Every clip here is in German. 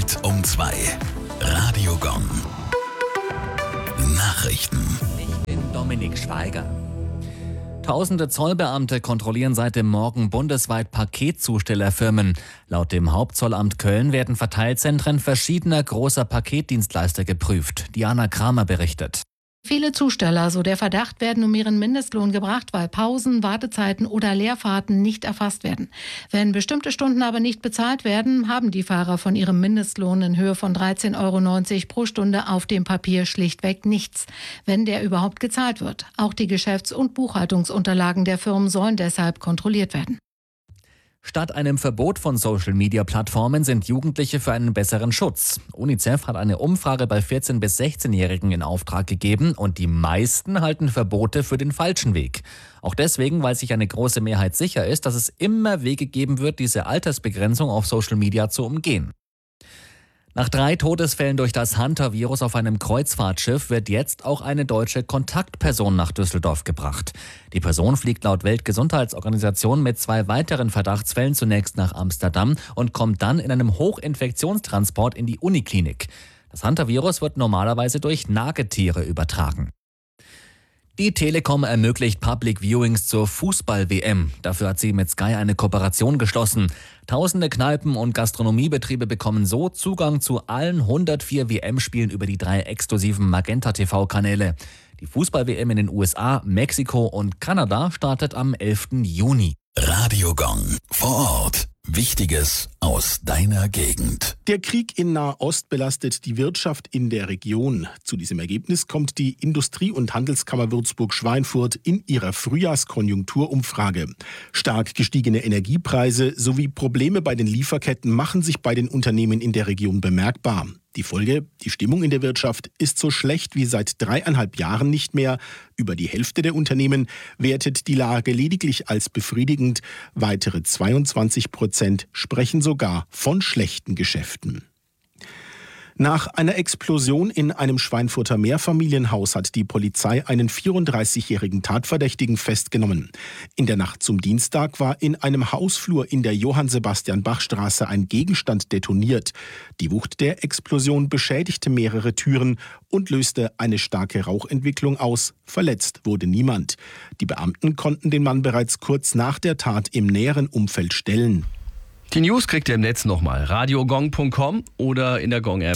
Punkt um 2. Radio Gong. Nachrichten. Ich bin Dominik Schweiger. Tausende Zollbeamte kontrollieren seit dem Morgen bundesweit Paketzustellerfirmen. Laut dem Hauptzollamt Köln werden Verteilzentren verschiedener großer Paketdienstleister geprüft. Diana Kramer berichtet. Viele Zusteller, so der Verdacht, werden um ihren Mindestlohn gebracht, weil Pausen, Wartezeiten oder Leerfahrten nicht erfasst werden. Wenn bestimmte Stunden aber nicht bezahlt werden, haben die Fahrer von ihrem Mindestlohn in Höhe von 13,90 € pro Stunde auf dem Papier schlichtweg nichts, wenn der überhaupt gezahlt wird. Auch die Geschäfts- und Buchhaltungsunterlagen der Firmen sollen deshalb kontrolliert werden. Statt einem Verbot von Social-Media-Plattformen sind Jugendliche für einen besseren Schutz. UNICEF hat eine Umfrage bei 14- bis 16-Jährigen in Auftrag gegeben und die meisten halten Verbote für den falschen Weg. Auch deswegen, weil sich eine große Mehrheit sicher ist, dass es immer Wege geben wird, diese Altersbegrenzung auf Social-Media zu umgehen. Nach 3 Todesfällen durch das Hunter-Virus auf einem Kreuzfahrtschiff wird jetzt auch eine deutsche Kontaktperson nach Düsseldorf gebracht. Die Person fliegt laut Weltgesundheitsorganisation mit 2 weiteren Verdachtsfällen zunächst nach Amsterdam und kommt dann in einem Hochinfektionstransport in die Uniklinik. Das Hunter-Virus wird normalerweise durch Nagetiere übertragen. Die Telekom ermöglicht Public Viewings zur Fußball-WM. Dafür hat sie mit Sky eine Kooperation geschlossen. Tausende Kneipen und Gastronomiebetriebe bekommen so Zugang zu allen 104 WM-Spielen über die 3 exklusiven Magenta-TV-Kanäle. Die Fußball-WM in den USA, Mexiko und Kanada startet am 11. Juni. Radio Gong. Vor Ort. Wichtiges aus deiner Gegend. Der Krieg in Nahost belastet die Wirtschaft in der Region. Zu diesem Ergebnis kommt die Industrie- und Handelskammer Würzburg-Schweinfurt in ihrer Frühjahrskonjunkturumfrage. Stark gestiegene Energiepreise sowie Probleme bei den Lieferketten machen sich bei den Unternehmen in der Region bemerkbar. Die Folge: Die Stimmung in der Wirtschaft ist so schlecht wie seit 3,5 Jahren nicht mehr. Über die Hälfte der Unternehmen wertet die Lage lediglich als befriedigend. Weitere 22% sprechen sogar von schlechten Geschäften. Nach einer Explosion in einem Schweinfurter Mehrfamilienhaus hat die Polizei einen 34-jährigen Tatverdächtigen festgenommen. In der Nacht zum Dienstag war in einem Hausflur in der Johann-Sebastian-Bach-Straße ein Gegenstand detoniert. Die Wucht der Explosion beschädigte mehrere Türen und löste eine starke Rauchentwicklung aus. Verletzt wurde niemand. Die Beamten konnten den Mann bereits kurz nach der Tat im näheren Umfeld stellen. Die News kriegt ihr im Netz nochmal. radiogong.com oder in der Gong-App.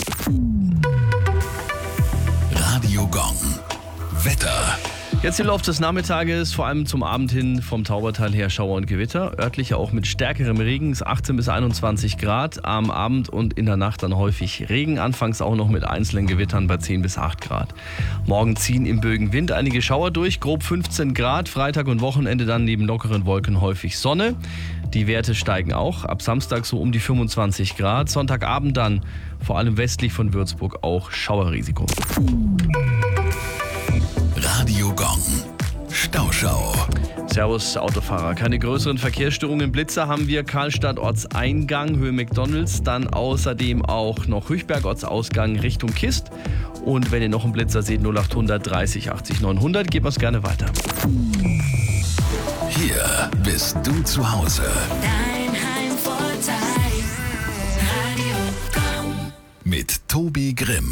Radio Gong. Wetter. Jetzt im Laufe des Nachmittages, vor allem zum Abend hin vom Taubertal her Schauer und Gewitter. Örtlich auch mit stärkerem Regen, es 18 bis 21 Grad. Am Abend und in der Nacht dann häufig Regen. Anfangs auch noch mit einzelnen Gewittern bei 10 bis 8 Grad. Morgen ziehen im Bögen Wind einige Schauer durch, grob 15 Grad. Freitag und Wochenende dann neben lockeren Wolken häufig Sonne. Die Werte steigen auch. Ab Samstag so um die 25 Grad. Sonntagabend dann vor allem westlich von Würzburg auch Schauerrisiko. Radio Gong. Stauschau. Servus Autofahrer. Keine größeren Verkehrsstörungen. Blitzer haben wir. Karlstadt Ortseingang, Höhe McDonalds. Dann außerdem auch noch Hüchberg Ortsausgang Richtung Kist. Und wenn ihr noch einen Blitzer seht, 0800 30 80 900, gebt uns gerne weiter. Hier bist du zu Hause. Dein Heimvorteil. Radio Gong. Mit Tobi Grimm.